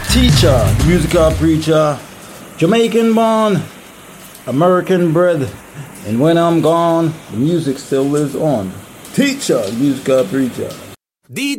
Teacher, the musical preacher, Jamaican born, American bred, and when I'm gone, the music still lives on. Teacher, the musical preacher. DJ